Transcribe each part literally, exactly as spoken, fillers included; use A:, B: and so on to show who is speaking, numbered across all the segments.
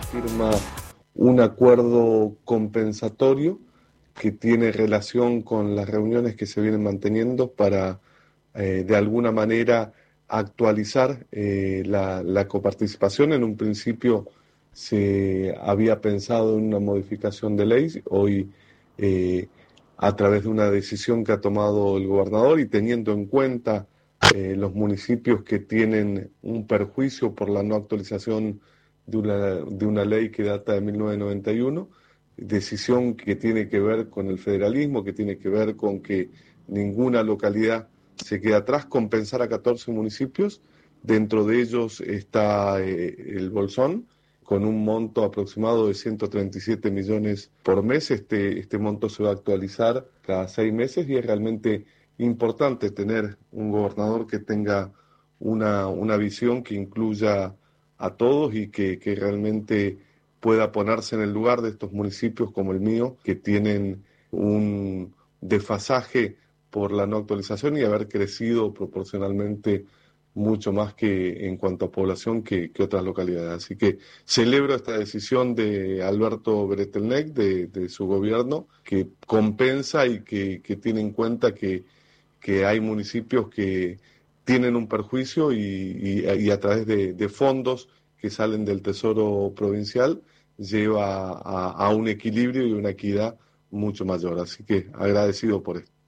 A: firma un acuerdo compensatorio que tiene relación con las reuniones que se vienen manteniendo para, eh, de alguna manera, actualizar eh, la, la coparticipación. En un principio se había pensado en una modificación de ley, hoy eh, a través de una decisión que ha tomado el gobernador y teniendo en cuenta eh, los municipios que tienen un perjuicio por la no actualización de una, de una ley que data de mil novecientos noventa y uno, decisión que tiene que ver con el federalismo, que tiene que ver con que ninguna localidad se quede atrás, compensar a catorce municipios, dentro de ellos está eh, el Bolsón, con un monto aproximado de ciento treinta y siete millones por mes. Este, este monto se va a actualizar cada seis meses y es realmente importante tener un gobernador que tenga una, una visión que incluya a todos y que, que realmente pueda ponerse en el lugar de estos municipios como el mío, que tienen un desfasaje por la no actualización y haber crecido proporcionalmente mucho más que en cuanto a población que, que otras localidades. Así que celebro esta decisión de Alberto Bretelnec, de, de su gobierno, que compensa y que, que tiene en cuenta que, que hay municipios que tienen un perjuicio y, y, y a través de, de fondos que salen del Tesoro Provincial lleva a, a un equilibrio y una equidad mucho mayor. Así que agradecido por esto.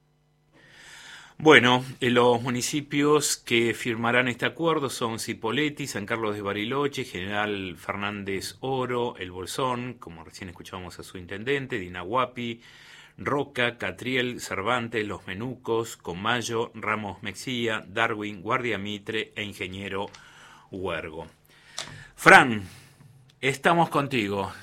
B: Bueno, eh, los municipios que firmarán este acuerdo son Cipolletti, San Carlos de Bariloche, General Fernández Oro, El Bolsón, como recién escuchábamos a su intendente, Dinahuapi, Roca, Catriel, Cervantes, Los Menucos, Comayo, Ramos Mexía, Darwin, Guardia Mitre e Ingeniero Huergo. Fran, estamos contigo.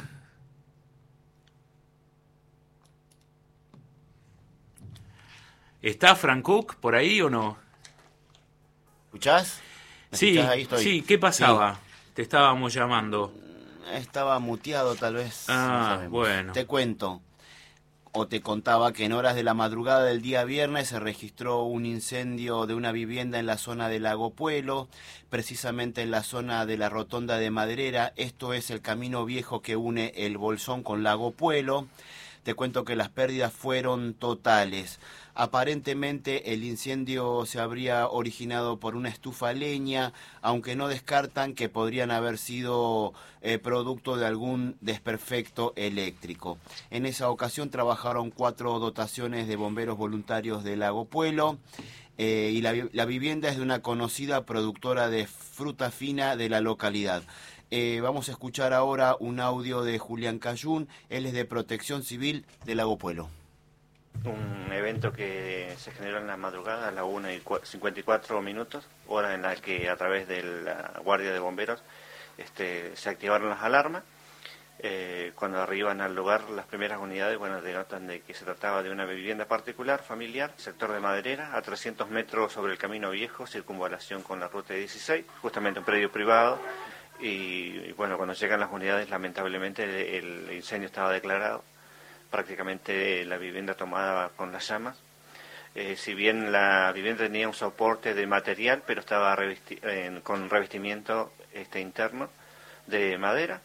B: ¿Está Frank Cook por ahí o no?
C: ¿Escuchás? ¿Me
B: Sí,
C: escuchás? Ahí estoy.
B: sí, ¿qué
C: Sí.
B: pasaba? Te estábamos llamando.
C: Estaba muteado, tal vez, no
B: Ah,
C: sabemos.
B: bueno.
C: Te cuento, o te contaba que en horas de la madrugada del día viernes se registró un incendio de una vivienda en la zona de Lago Puelo, precisamente en la zona de la Rotonda de Maderera. Esto es el camino viejo que une el Bolsón con Lago Puelo. Te cuento que las pérdidas fueron totales. Aparentemente el incendio se habría originado por una estufa leña, aunque no descartan que podrían haber sido eh, producto de algún desperfecto eléctrico. En esa ocasión trabajaron cuatro dotaciones de bomberos voluntarios de Lago Puelo. Eh, y la, la vivienda es de una conocida productora de fruta fina de la localidad. Eh, vamos a escuchar ahora un audio de Julián Cayún, él es de Protección Civil de Lago Puelo.
D: Un evento que se generó en la madrugada a las una y cincuenta y cuatro minutos, hora en la que a través de la Guardia de Bomberos este, se activaron las alarmas. Eh, cuando arriban al lugar las primeras unidades, bueno, denotan de que se trataba de una vivienda particular, familiar, sector de Maderera, a trescientos metros sobre el Camino Viejo, circunvalación con la ruta dieciséis, justamente un predio privado. Y bueno, cuando llegan las unidades, lamentablemente el incendio estaba declarado, prácticamente la vivienda tomada con las llamas. Eh, si bien la vivienda tenía un soporte de material, pero estaba revesti eh, con revestimiento este, interno de madera.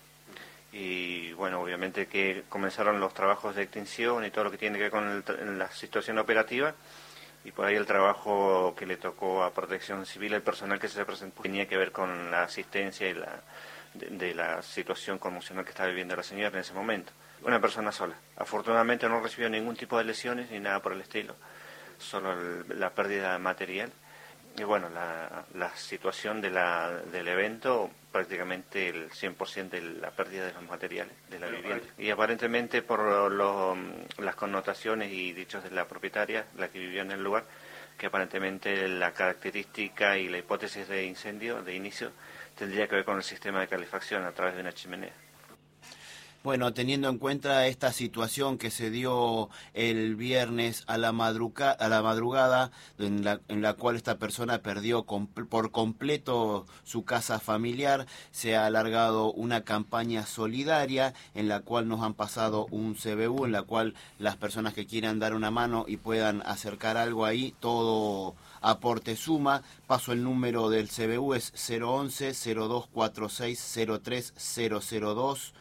D: Y bueno, obviamente que comenzaron los trabajos de extinción y todo lo que tiene que ver con el, la situación operativa. Y por ahí el trabajo que le tocó a Protección Civil, el personal que se presentó, tenía que ver con la asistencia y la de, de la situación conmocional que estaba viviendo la señora en ese momento. Una persona sola. Afortunadamente no recibió ningún tipo de lesiones ni nada por el estilo, solo el, la pérdida material. Y bueno, la, la situación de la, del evento, prácticamente el cien por ciento de la pérdida de los materiales de la vivienda. Y aparentemente por lo, las connotaciones y dichos de la propietaria, la que vivió en el lugar, que aparentemente la característica y la hipótesis de incendio, de inicio, tendría que ver con el sistema de calefacción a través de una chimenea.
C: Bueno, teniendo en cuenta esta situación que se dio el viernes a la, madruga, a la madrugada, en la, en la cual esta persona perdió com, por completo su casa familiar, se ha alargado una campaña solidaria en la cual nos han pasado un C B U, en la cual las personas que quieran dar una mano y puedan acercar algo ahí, todo aporte suma. Paso el número del C B U, es cero once, cero dos cuatro seis, cero tres cero cero dos,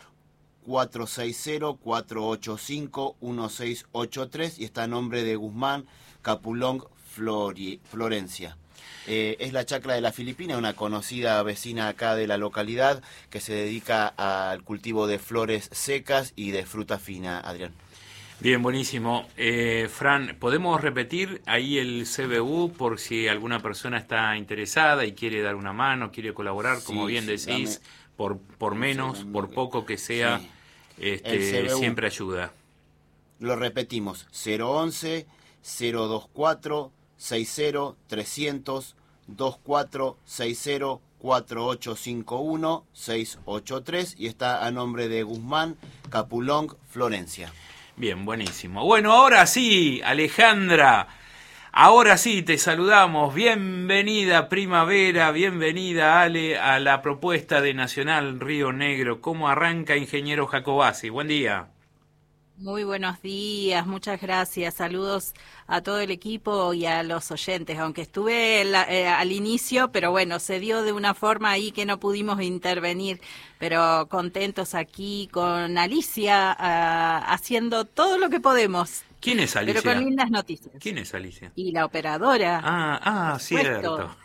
C: cuatro seis cero, cuatro ocho cinco, uno seis ocho tres, y está a nombre de Guzmán Capulong Flori, Florencia. Eh, es la chacra de la Filipina, una conocida vecina acá de la localidad que se dedica al cultivo de flores secas y de fruta fina, Adrián.
B: Bien, buenísimo. Eh, Fran, ¿podemos repetir ahí el C B U por si alguna persona está interesada y quiere dar una mano, quiere colaborar, como
C: Sí,
B: bien
C: sí,
B: decís?
C: dame...
B: Por, por menos, por poco que sea, sí. este, siempre ayuda.
C: Lo repetimos, cero once, cero dos cuatro, seis cero, trescientos, dos cuatro seis cero, cuatro ocho cinco uno, seis ocho tres, y está a nombre de Guzmán Capulong Florencia.
B: Bien, buenísimo. Bueno, ahora sí, Alejandra. Ahora sí, te saludamos. Bienvenida, Primavera, bienvenida, Ale, a la propuesta de Nacional Río Negro. ¿Cómo arranca, ingeniero Jacobasi? Buen día.
E: Muy buenos días, muchas gracias. Saludos a todo el equipo y a los oyentes, aunque estuve la, eh, al inicio, pero bueno, se dio de una forma ahí que no pudimos intervenir, pero contentos aquí con Alicia, uh, haciendo todo lo que podemos.
B: ¿Quién es Alicia?
E: Pero con lindas noticias.
B: ¿Quién es Alicia?
E: Y la operadora.
B: Ah, ah, cierto.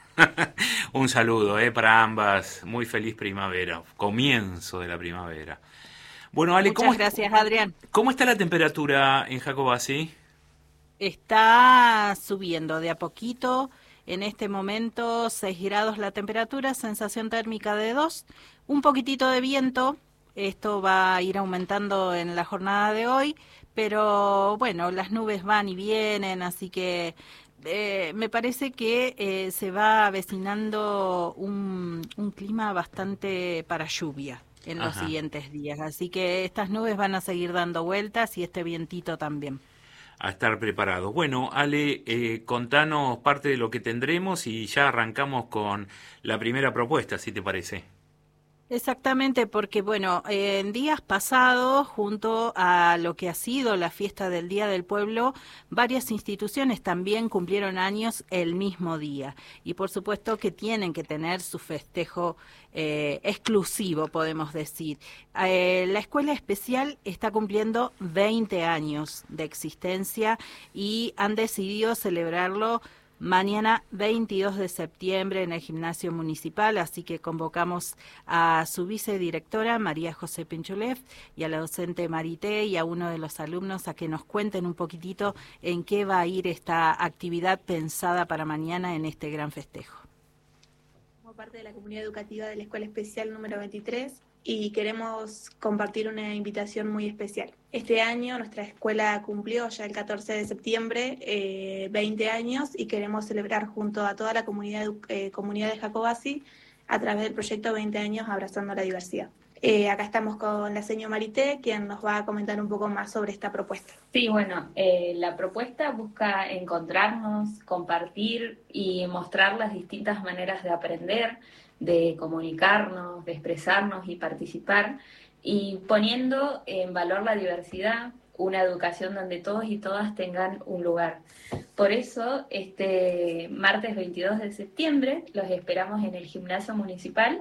B: Un saludo eh, para ambas. Muy feliz primavera. Comienzo de la primavera. Bueno, Ale,
E: Muchas
B: ¿cómo
E: gracias, Adrián.
B: ¿Cómo está la temperatura en Jacobasi?
E: Está subiendo de a poquito. En este momento seis grados la temperatura, sensación térmica de dos, un poquitito de viento. Esto va a ir aumentando en la jornada de hoy, pero bueno, las nubes van y vienen, así que eh, me parece que eh, se va avecinando un, un clima bastante para lluvia en los Ajá. siguientes días. Así que estas nubes van a seguir dando vueltas y este vientito también.
B: A estar preparados. Bueno, Ale, eh, contanos parte de lo que tendremos y ya arrancamos con la primera propuesta, si te parece.
E: Exactamente, porque bueno, eh, en días pasados, junto a lo que ha sido la fiesta del Día del Pueblo, varias instituciones también cumplieron años el mismo día. Y por supuesto que tienen que tener su festejo eh, exclusivo, podemos decir. Eh, la Escuela Especial está cumpliendo veinte años de existencia y han decidido celebrarlo mañana veintidós de septiembre en el gimnasio municipal, así que convocamos a su vicedirectora María José Pinchulev y a la docente Marité y a uno de los alumnos a que nos cuenten un poquitito en qué va a ir esta actividad pensada para mañana en este gran festejo.
F: Como parte de la comunidad educativa de la Escuela Especial número veintitrés y queremos compartir una invitación muy especial. Este año nuestra escuela cumplió ya el catorce de septiembre eh, veinte años y queremos celebrar junto a toda la comunidad, eh, comunidad de Jacobasi a través del proyecto veinte años Abrazando la Diversidad. Eh, acá estamos con la señora Marité, quien nos va a comentar un poco más sobre esta propuesta.
G: Sí, bueno, eh, la propuesta busca encontrarnos, compartir y mostrar las distintas maneras de aprender, de comunicarnos, de expresarnos y participar, y poniendo en valor la diversidad, una educación donde todos y todas tengan un lugar. Por eso, este martes veintidós de septiembre, los esperamos en el gimnasio municipal.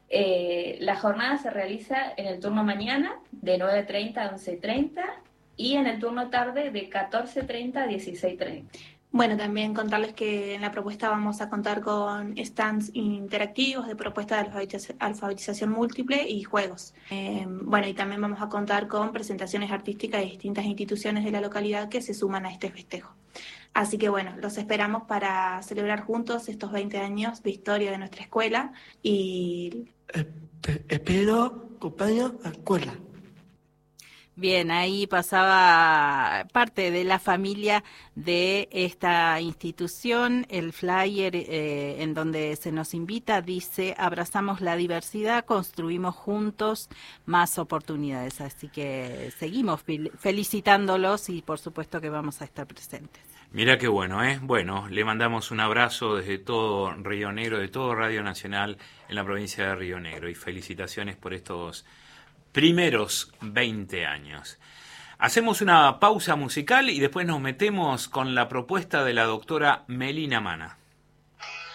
G: Eh, la jornada se realiza en el turno mañana, de nueve treinta a once treinta, y en el turno tarde, de catorce treinta a dieciséis treinta.
F: Bueno, también contarles que en la propuesta vamos a contar con stands interactivos de propuesta de alfabetización múltiple y juegos. Eh, bueno, y también vamos a contar con presentaciones artísticas de distintas instituciones de la localidad que se suman a este festejo. Así que bueno, los esperamos para celebrar juntos estos veinte años de historia de nuestra escuela y...
H: Espero, compañeros, a la escuela.
E: Bien, ahí pasaba parte de la familia de esta institución. El flyer eh, en donde se nos invita dice: abrazamos la diversidad, construimos juntos más oportunidades. Así que seguimos felicitándolos y por supuesto que vamos a estar presentes.
B: Mira qué bueno, ¿eh? Bueno, le mandamos un abrazo desde todo Río Negro, de todo Radio Nacional en la provincia de Río Negro, y felicitaciones por estos primeros veinte años. Hacemos una pausa musical y después nos metemos con la propuesta de la doctora Melina Mana.